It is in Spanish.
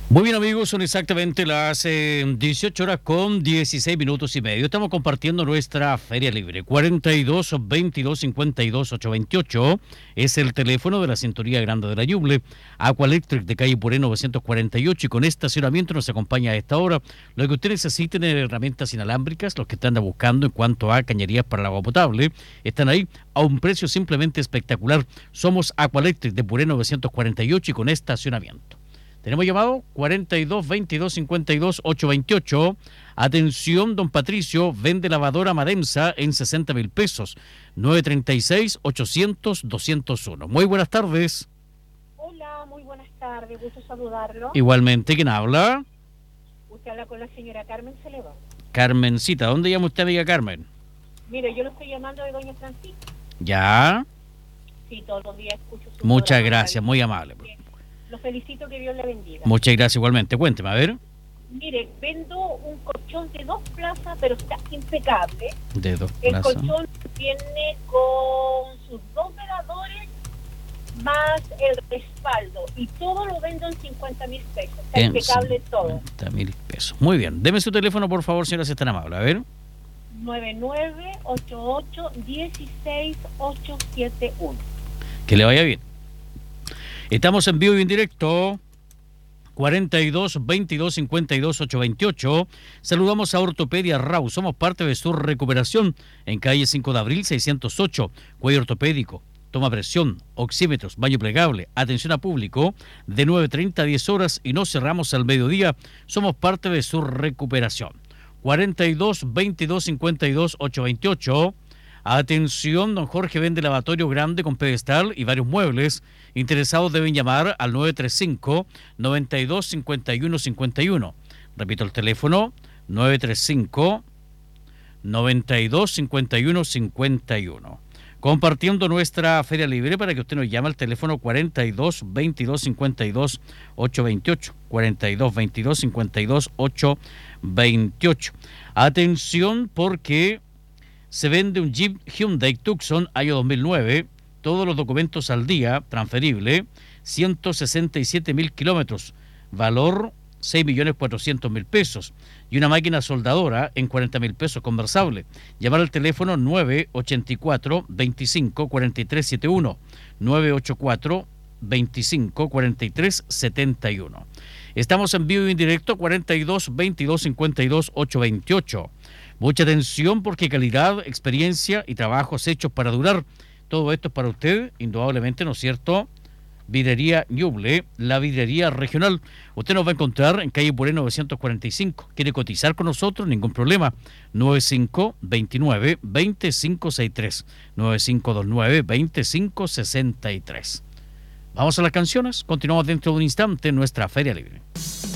Muy bien, amigos, son exactamente las 18 horas con 16 minutos y medio. Estamos compartiendo nuestra Feria Libre. 42 22 52 828 es el teléfono de la Cinturía Grande de la Ñuble. Aqua Electric de calle Puré 948, y con estacionamiento nos acompaña a esta hora. Lo que ustedes necesiten es herramientas inalámbricas, los que están buscando en cuanto a cañerías para el agua potable, están ahí a un precio simplemente espectacular. Somos Aqua Electric de Puré 948 y con estacionamiento. Tenemos llamado 42 22 52 828. Atención, don Patricio, vende lavadora Madensa en 60.000 pesos. 936 800 201. Muy buenas tardes. Hola, muy buenas tardes, gusto saludarlo. Igualmente, ¿quién habla? Usted habla con la señora Carmen Celedón. Carmencita, ¿dónde llama usted, amiga Carmen? Mire, yo lo estoy llamando de doña Francisca. ¿Ya? Sí, todos los días escucho su Muchas programa. gracias, muy amable. Lo felicito, que Dios le bendiga. Muchas gracias igualmente. Cuénteme, a ver. Mire, vendo un colchón de 2 plazas, pero está impecable. De 2 El plazas. colchón viene con sus 2 veladores más el respaldo, y todo lo vendo en 50.000 pesos. Está impecable todo. 50.000 pesos. Muy bien. Deme su teléfono, por favor, señora, si es tan amable. A ver. 9988-16871. Que le vaya bien. Estamos en vivo y en directo. 42 22 52 828. Saludamos a Ortopedia Rau. Somos parte de su recuperación en calle 5 de abril 608. Cuello ortopédico, toma presión, oxímetros, baño plegable, atención a público de 9:30 a 10 horas y no cerramos al mediodía. Somos parte de su recuperación. 42 22 52 828. Atención, don Jorge vende lavatorio grande con pedestal y varios muebles. Interesados deben llamar al 935-925151. Repito el teléfono, 935-925151. Compartiendo nuestra Feria Libre para que usted nos llame al teléfono 42 22 52 828. 42 22 52 828. Atención, porque se vende un Jeep Hyundai Tucson año 2009, todos los documentos al día, transferible, 167.000 kilómetros, valor 6.400.000 pesos, y una máquina soldadora en 40.000 pesos conversable. Llamar al teléfono 984 25 43 71, 984 25 43 71. Estamos en vivo y en directo, 42 22 52 828. Mucha atención, porque calidad, experiencia y trabajos hechos para durar. Todo esto es para usted, indudablemente, ¿no es cierto? Vidrería Ñuble, la vidrería regional. Usted nos va a encontrar en calle Puré 945. ¿Quiere cotizar con nosotros? Ningún problema. 9529-2563. 9529-2563. Vamos a las canciones. Continuamos dentro de un instante en nuestra Feria Libre.